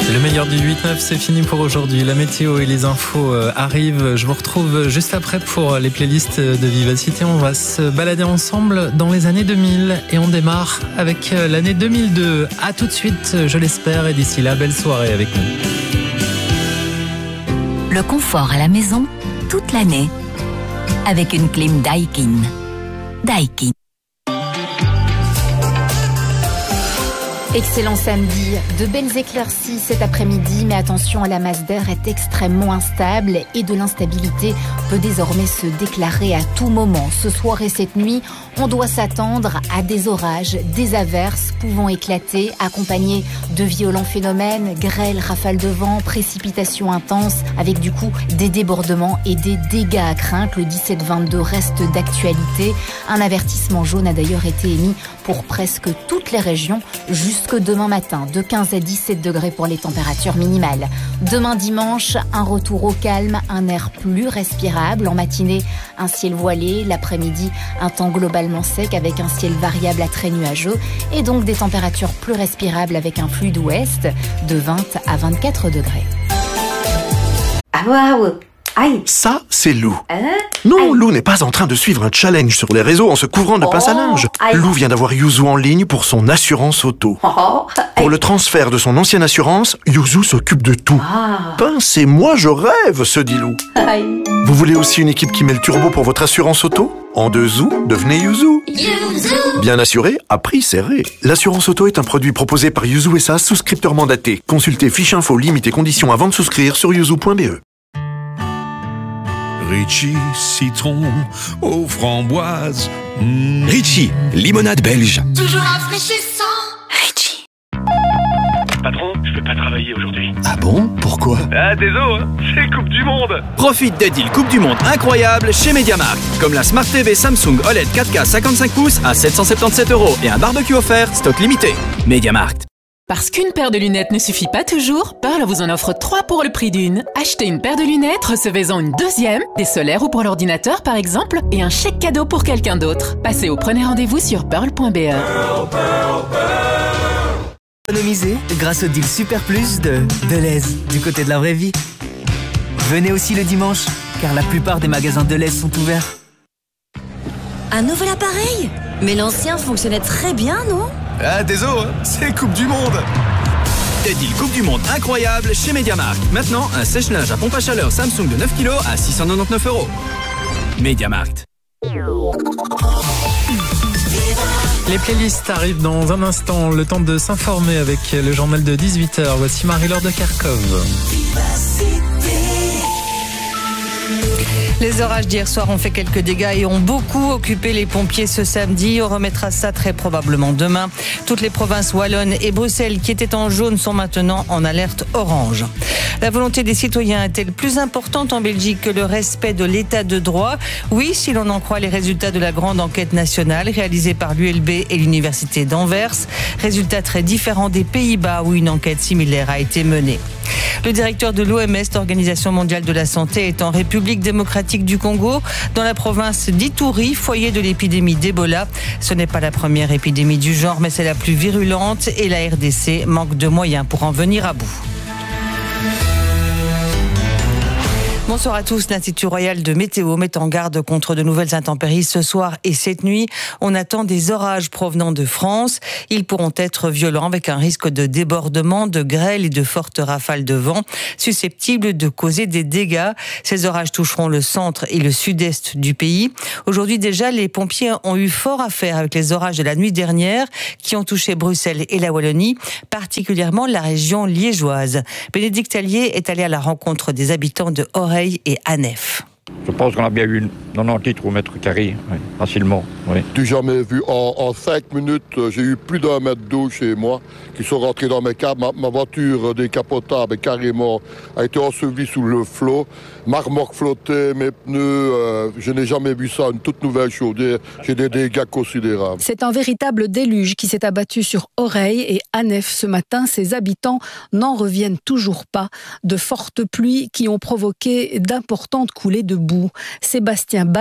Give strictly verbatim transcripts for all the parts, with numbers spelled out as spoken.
Le meilleur du huit neuf, c'est fini pour aujourd'hui. La météo et les infos arrivent. Je vous retrouve juste après pour les playlists de Vivacité. On va se balader ensemble dans les années deux mille et on démarre avec l'année deux mille deux. À tout de suite, je l'espère, et d'ici là, belle soirée avec nous. Le confort à la maison toute l'année avec une clim Daikin. Daikin. Excellent samedi, de belles éclaircies cet après-midi, mais attention, la masse d'air est extrêmement instable et de l'instabilité peut désormais se déclarer à tout moment. Ce soir et cette nuit, on doit s'attendre à des orages, des averses pouvant éclater, accompagnés de violents phénomènes, grêles, rafales de vent, précipitations intenses, avec du coup des débordements et des dégâts à craindre. Le dix-sept vingt-deux reste d'actualité. Un avertissement jaune a d'ailleurs été émis pour presque toutes les régions jusque demain matin, de quinze à dix-sept degrés pour les températures minimales. Demain dimanche, un retour au calme, un air plus respirable. En matinée, un ciel voilé. L'après-midi, un temps globalement sec avec un ciel variable à très nuageux et donc des températures plus respirables avec un flux d'ouest de vingt à vingt-quatre degrés. Ah waouh! Aïe. Ça, c'est Lou. Hein? Non, Lou n'est pas en train de suivre un challenge sur les réseaux en se couvrant de Oh, pince à linge. aïe. Lou vient d'avoir Yuzu en ligne pour son assurance auto. Oh, Pour le transfert de son ancienne assurance, Yuzu s'occupe de tout. Ah. Pince et moi, je rêve, se dit Lou. Aïe. Vous voulez aussi une équipe qui met le turbo pour votre assurance auto? En deux zou, devenez Yuzu. Bien assuré, à prix serré. L'assurance auto est un produit proposé par Yuzu S A, souscripteur mandaté. Consultez fiche info, limite et conditions avant de souscrire sur yuzu point b e. Ritchie, citron aux framboises. Mmh. Ritchie, limonade belge. Toujours rafraîchissant. Ritchie. Patron, je vais pas travailler aujourd'hui. Ah bon? Pourquoi? Ah, désolé, hein, c'est Coupe du Monde. Profite des deals Coupe du Monde incroyables chez MediaMarkt. Comme la Smart T V Samsung O L E D quatre K cinquante-cinq pouces à sept cent soixante-dix-sept euros et un barbecue offert, stock limité. MediaMarkt. Parce qu'une paire de lunettes ne suffit pas toujours, Pearl vous en offre trois pour le prix d'une. Achetez une paire de lunettes, recevez-en une deuxième, des solaires ou pour l'ordinateur par exemple, et un chèque cadeau pour quelqu'un d'autre. Passez au premier rendez-vous sur pearl point b e. Économiser grâce au deal Super Plus de Deleuze, du côté de la vraie vie. Venez aussi le dimanche, car la plupart des magasins Deleuze sont ouverts. Un nouvel appareil? Mais l'ancien fonctionnait très bien, non? Ah, désolé, hein, c'est Coupe du Monde. Des deals Coupe du Monde incroyables chez MediaMarkt. Maintenant, un sèche-linge à pompe à chaleur Samsung de neuf kilos à six cent quatre-vingt-dix-neuf euros. MediaMarkt. Les playlists arrivent dans un instant. Le temps de s'informer avec le journal de dix-huit heures. Voici Marie-Laure de Kharkov. Les orages d'hier soir ont fait quelques dégâts et ont beaucoup occupé les pompiers ce samedi. On remettra ça très probablement demain. Toutes les provinces wallonnes et Bruxelles qui étaient en jaune sont maintenant en alerte orange. La volonté des citoyens est-elle plus importante en Belgique que le respect de l'état de droit? Oui, si l'on en croit les résultats de la grande enquête nationale réalisée par l'U L B et l'Université d'Anvers. Résultats très différents des Pays-Bas où une enquête similaire a été menée. Le directeur de l'O M S, l'Organisation mondiale de la santé, est en République démocratique du Congo, dans la province d'Ituri, foyer de l'épidémie d'Ebola. Ce n'est pas la première épidémie du genre, mais c'est la plus virulente et la R D C manque de moyens pour en venir à bout. Bonsoir à tous. L'Institut Royal de Météo met en garde contre de nouvelles intempéries ce soir et cette nuit. On attend des orages provenant de France. Ils pourront être violents avec un risque de débordement, de grêle et de fortes rafales de vent susceptibles de causer des dégâts. Ces orages toucheront le centre et le sud-est du pays. Aujourd'hui déjà, les pompiers ont eu fort à faire avec les orages de la nuit dernière qui ont touché Bruxelles et la Wallonie, particulièrement la région liégeoise. Bénédicte Allier est allé à la rencontre des habitants de Oreille et Anef. Je pense qu'on a bien eu quatre-vingt-dix litres au mètre carré, oui, facilement. Oui. Tu n'as jamais vu, en, en cinq minutes, j'ai eu plus d'un mètre d'eau chez moi qui sont rentrés dans mes câbles. Ma, ma voiture décapotable carrément a été ensevelie sous le flot. Ma remorque flottait, mes pneus, euh, je n'ai jamais vu ça, une toute nouvelle chaudière. J'ai des dégâts considérables. C'est un véritable déluge qui s'est abattu sur Oreille et Anef ce matin. Ses habitants n'en reviennent toujours pas. De fortes pluies qui ont provoqué d'importantes coulées de boue. Sébastien Bach,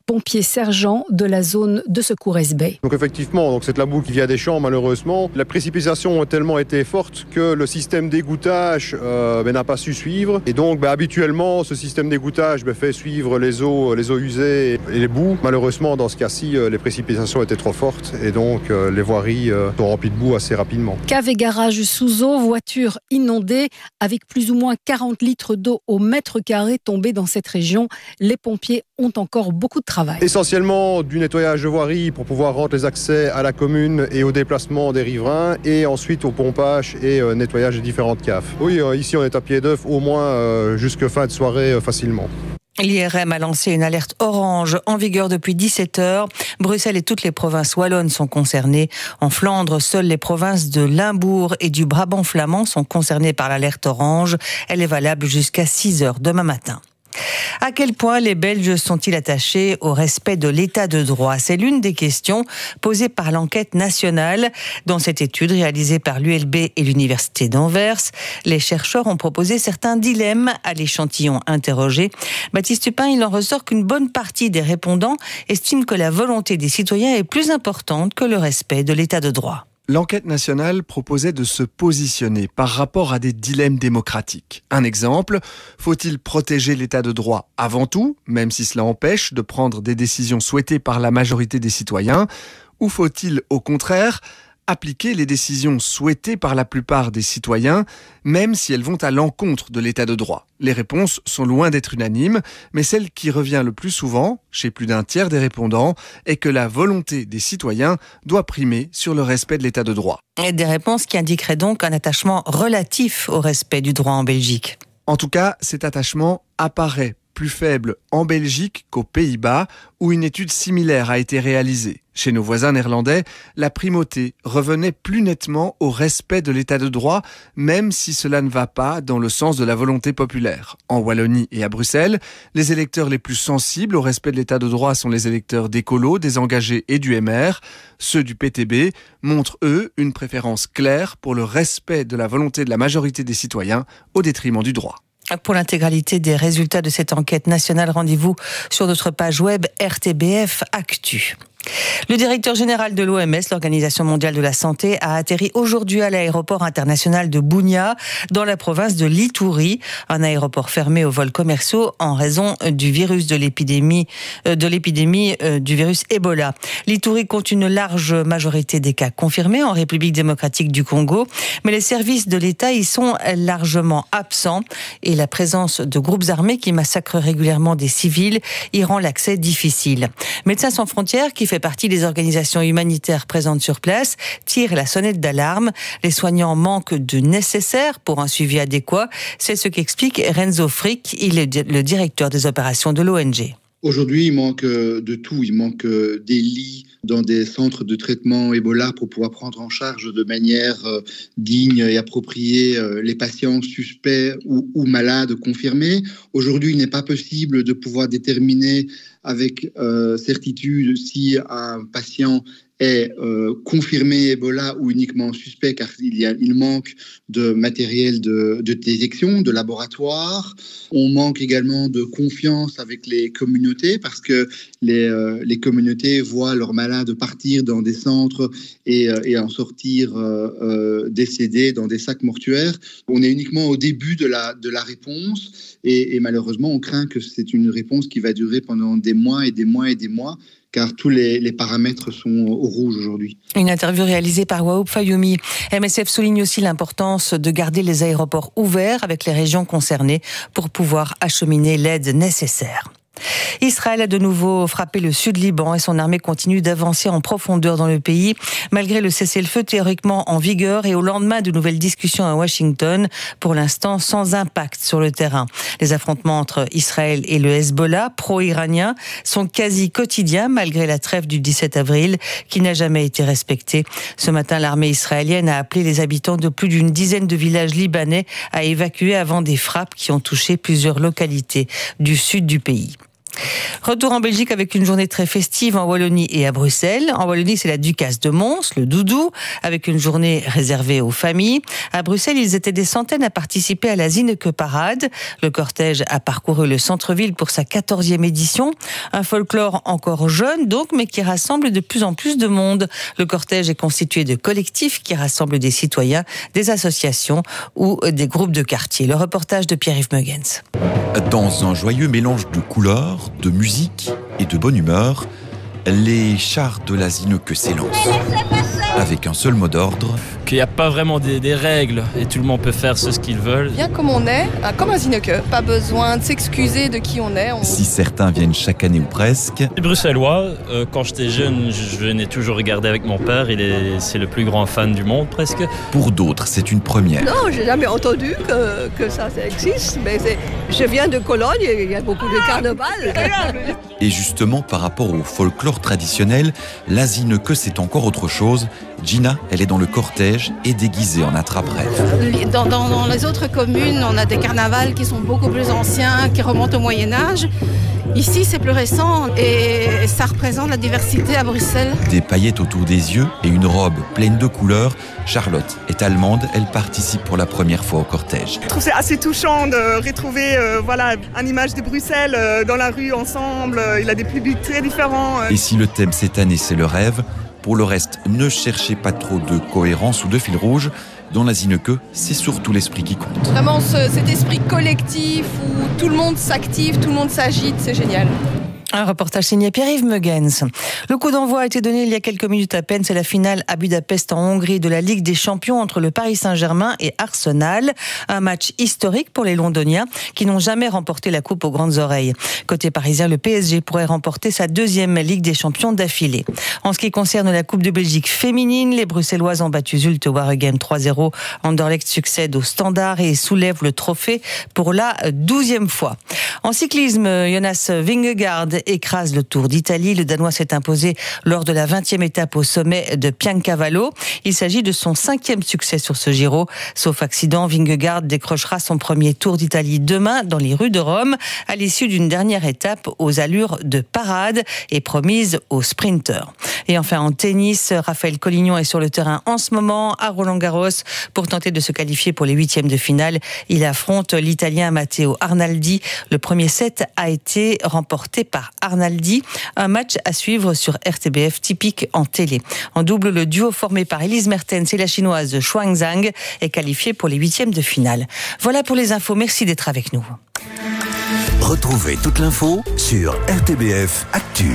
pompier sergent de la zone de secours Esbey. Donc effectivement, donc c'est de la boue qui vient des champs malheureusement. La précipitation a tellement été forte que le système d'égouttage euh, ben, n'a pas su suivre. Et donc ben, habituellement, ce système d'égouttage ben, fait suivre les eaux, les eaux usées et les boues. Malheureusement, dans ce cas-ci, euh, les précipitations étaient trop fortes et donc euh, les voiries euh, sont remplies de boue assez rapidement. Cave et garage sous eau, voitures inondées, avec plus ou moins quarante litres d'eau au mètre carré tombés dans cette région. Les pompiers ont encore beaucoup de travail. Essentiellement du nettoyage de voiries pour pouvoir rendre les accès à la commune et au déplacement des riverains et ensuite au pompage et euh, nettoyage des différentes caves. Oui, euh, ici on est à pied d'œuf au moins euh, jusque fin de soirée euh, facilement. L'I R M a lancé une alerte orange en vigueur depuis dix-sept heures. Bruxelles et toutes les provinces wallonnes sont concernées. En Flandre, seules les provinces de Limbourg et du Brabant flamand sont concernées par l'alerte orange. Elle est valable jusqu'à six heures demain matin. À quel point les Belges sont-ils attachés au respect de l'état de droit ? C'est l'une des questions posées par l'enquête nationale. Dans cette étude réalisée par l'U L B et l'Université d'Anvers, les chercheurs ont proposé certains dilemmes à l'échantillon interrogé. Baptiste Tupin, il en ressort qu'une bonne partie des répondants estiment que la volonté des citoyens est plus importante que le respect de l'état de droit. L'enquête nationale proposait de se positionner par rapport à des dilemmes démocratiques. Un exemple, faut-il protéger l'état de droit avant tout, même si cela empêche de prendre des décisions souhaitées par la majorité des citoyens, ou faut-il, au contraire, appliquer les décisions souhaitées par la plupart des citoyens, même si elles vont à l'encontre de l'état de droit. Les réponses sont loin d'être unanimes, mais celle qui revient le plus souvent, chez plus d'un tiers des répondants, est que la volonté des citoyens doit primer sur le respect de l'état de droit. Et des réponses qui indiqueraient donc un attachement relatif au respect du droit en Belgique. En tout cas, cet attachement apparaît plus faible en Belgique qu'aux Pays-Bas, où une étude similaire a été réalisée. Chez nos voisins néerlandais, la primauté revenait plus nettement au respect de l'état de droit, même si cela ne va pas dans le sens de la volonté populaire. En Wallonie et à Bruxelles, les électeurs les plus sensibles au respect de l'état de droit sont les électeurs d'Écolo, des Engagés et du M R. Ceux du P T B montrent, eux, une préférence claire pour le respect de la volonté de la majorité des citoyens au détriment du droit. Pour l'intégralité des résultats de cette enquête nationale, rendez-vous sur notre page web R T B F Actu. Le directeur général de l'O M S, l'Organisation mondiale de la santé, a atterri aujourd'hui à l'aéroport international de Bunia, dans la province de Litouri, un aéroport fermé aux vols commerciaux en raison du virus de l'épidémie, de l'épidémie du virus Ebola. Litouri compte une large majorité des cas confirmés en République démocratique du Congo, mais les services de l'État y sont largement absents et la présence de groupes armés qui massacrent régulièrement des civils y rend l'accès difficile. Médecins sans frontières, qui fait partie des organisations humanitaires présentes sur place, tire la sonnette d'alarme. Les soignants manquent de nécessaire pour un suivi adéquat. C'est ce qu'explique Renzo Frick, il est le directeur des opérations de l'O N G. Aujourd'hui, il manque de tout. Il manque des lits dans des centres de traitement Ebola pour pouvoir prendre en charge de manière digne et appropriée les patients suspects ou, ou malades confirmés. Aujourd'hui, il n'est pas possible de pouvoir déterminer avec euh, certitude si un patient est euh, confirmé Ebola ou uniquement suspect, car il, y a, il manque de matériel de, de détection, de laboratoire. On manque également de confiance avec les communautés, parce que les, euh, les communautés voient leurs malades partir dans des centres et, euh, et en sortir euh, euh, décédés dans des sacs mortuaires. On est uniquement au début de la, de la réponse et, et malheureusement, on craint que c'est une réponse qui va durer pendant des mois et des mois et des mois, car tous les, les paramètres sont au rouge aujourd'hui. Une interview réalisée par Waoup Fayoumi. M S F souligne aussi l'importance de garder les aéroports ouverts avec les régions concernées pour pouvoir acheminer l'aide nécessaire. Israël a de nouveau frappé le sud Liban et son armée continue d'avancer en profondeur dans le pays, malgré le cessez-le-feu théoriquement en vigueur et au lendemain de nouvelles discussions à Washington, pour l'instant sans impact sur le terrain. Les affrontements entre Israël et le Hezbollah, pro-iranien, sont quasi quotidiens malgré la trêve du dix-sept avril qui n'a jamais été respectée. Ce matin, l'armée israélienne a appelé les habitants de plus d'une dizaine de villages libanais à évacuer avant des frappes qui ont touché plusieurs localités du sud du pays. Retour en Belgique avec une journée très festive en Wallonie et à Bruxelles. En Wallonie, c'est la Ducasse de Mons, le doudou, avec une journée réservée aux familles. À Bruxelles, ils étaient des centaines à participer à la Zineke Parade. Le cortège a parcouru le centre-ville pour sa quatorzième édition. Un folklore encore jeune, donc, mais qui rassemble de plus en plus de monde. Le cortège est constitué de collectifs qui rassemblent des citoyens, des associations ou des groupes de quartier. Le reportage de Pierre-Yves Meugens. Dans un joyeux mélange de couleurs, de musique et de bonne humeur, les chars de la Zineke s'élancent. Avec un seul mot d'ordre. Qu'il n'y a pas vraiment des, des règles et tout le monde peut faire ce qu'ils veulent. Bien comme on est, comme un Zineke. Pas besoin de s'excuser de qui on est. On... Si certains viennent chaque année ou presque. Les Bruxellois, euh, quand j'étais jeune, je venais toujours regarder avec mon père. Il est, c'est le plus grand fan du monde presque. Pour d'autres, c'est une première. Non, j'ai jamais entendu que, que ça, ça existe. Mais c'est, je viens de Cologne et il y a beaucoup de carnaval. Et justement, par rapport au folklore traditionnel, la Zineke, c'est encore autre chose. Gina, elle est dans le cortège et déguisée en attrape-rêve. Dans, dans, dans les autres communes, on a des carnavals qui sont beaucoup plus anciens, qui remontent au Moyen-Âge. Ici, c'est plus récent et ça représente la diversité à Bruxelles. Des paillettes autour des yeux et une robe pleine de couleurs. Charlotte est allemande, elle participe pour la première fois au cortège. Je trouve c'est assez touchant de retrouver euh, voilà, une image de Bruxelles euh, dans la rue ensemble. Il a des publics très différents. Et si le thème cette année, c'est le rêve, pour le reste, ne cherchez pas trop de cohérence ou de fil rouge. Dans la Zineke, c'est surtout l'esprit qui compte. Vraiment ce, cet esprit collectif où tout le monde s'active, tout le monde s'agite, c'est génial. Un reportage signé Pierre-Yves Meugens. Le coup d'envoi a été donné il y a quelques minutes à peine. C'est la finale à Budapest en Hongrie de la Ligue des Champions entre le Paris Saint-Germain et Arsenal. Un match historique pour les Londoniens qui n'ont jamais remporté la coupe aux grandes oreilles. Côté parisien, le P S G pourrait remporter sa deuxième Ligue des Champions d'affilée. En ce qui concerne la Coupe de Belgique féminine, les Bruxelloises ont battu Zulte Waregem trois zéro. Anderlecht succède au Standard et soulève le trophée pour la douzième fois. En cyclisme, Jonas Vingegaard écrase le Tour d'Italie. Le Danois s'est imposé lors de la vingtième étape au sommet de Piancavallo. Il s'agit de son cinquième succès sur ce Giro. Sauf accident, Vingegaard décrochera son premier Tour d'Italie demain dans les rues de Rome à l'issue d'une dernière étape aux allures de parade et promise aux sprinteurs. Et enfin en tennis, Raphaël Collignon est sur le terrain en ce moment à Roland-Garros pour tenter de se qualifier pour les huitièmes de finale. Il affronte l'Italien Matteo Arnaldi. Le premier set a été remporté par Arnaldi. Un match à suivre sur R T B F typique en télé. En double, le duo formé par Elise Mertens et la chinoise Xuan Zhang est qualifié pour les huitièmes de finale. Voilà pour les infos. Merci d'être avec nous. Retrouvez toute l'info sur R T B F Actu.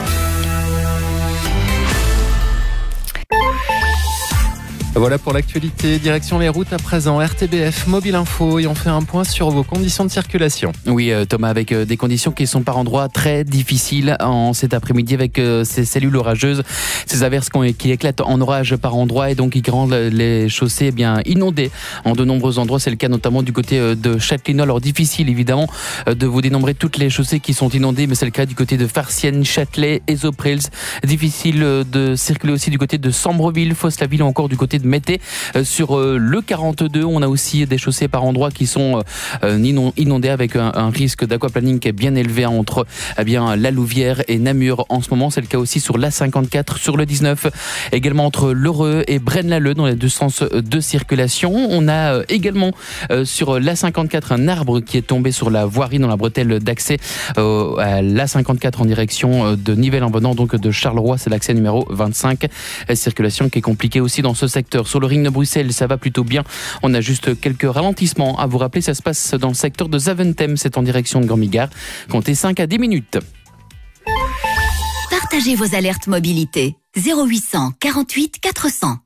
Voilà pour l'actualité. Direction les routes à présent. R T B F Mobile Info et on fait un point sur vos conditions de circulation. Oui Thomas, avec des conditions qui sont par endroits très difficiles en cet après-midi avec ces cellules orageuses, ces averses qui éclatent en orage par endroits et donc qui rendent les chaussées bien inondées en de nombreux endroits. C'est le cas notamment du côté de Châtellenois. Alors difficile évidemment de vous dénombrer toutes les chaussées qui sont inondées, mais c'est le cas du côté de Farciennes, Châtelet, Ezoprels. Difficile de circuler aussi du côté de Sambreville, Fosse-la-Ville ou encore du côté de Mété. Sur le quarante-deux, on a aussi des chaussées par endroits qui sont inondées avec un, un risque d'aquaplaning qui est bien élevé entre eh bien, la Louvière et Namur en ce moment. C'est le cas aussi sur l'A cinquante-quatre, sur le dix-neuf, également entre L'Heureux et Braine-l'Alleud dans les deux sens de circulation. On a également sur l'A cinquante-quatre un arbre qui est tombé sur la voirie dans la bretelle d'accès à l'A cinquante-quatre en direction de Nivelles en venant donc de Charleroi. C'est l'accès numéro vingt-cinq. Circulation qui est compliquée aussi dans ce secteur. Sur le ring de Bruxelles, ça va plutôt bien. On a juste quelques ralentissements à vous rappeler. Ça se passe dans le secteur de Zaventem. C'est en direction de Grand-Migard. Comptez cinq à dix minutes. Partagez vos alertes mobilité. zéro huit cent quarante-huit quatre cents.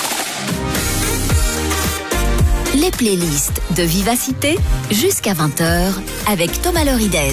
Les playlists de Vivacité jusqu'à vingt heures avec Thomas Loridez.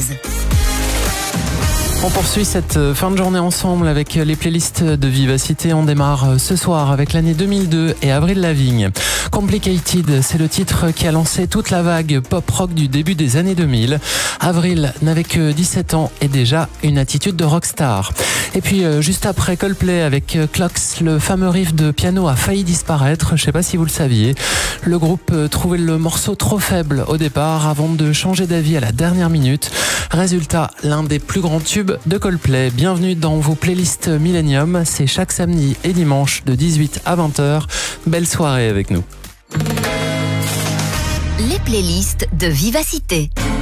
On poursuit cette fin de journée ensemble avec les playlists de Vivacité. On démarre ce soir avec l'année deux mille deux et Avril Lavigne. Complicated, c'est le titre qui a lancé toute la vague pop-rock du début des années deux mille. Avril n'avait que dix-sept ans et déjà une attitude de rockstar. Et puis euh, juste après Coldplay avec euh, Clocks, le fameux riff de piano a failli disparaître, je ne sais pas si vous le saviez. Le groupe euh, trouvait le morceau trop faible au départ avant de changer d'avis à la dernière minute. Résultat, l'un des plus grands tubes de Coldplay. Bienvenue dans vos playlists Millennium, c'est chaque samedi et dimanche de dix-huit à vingt heures. Belle soirée avec nous. Les playlists de Vivacité.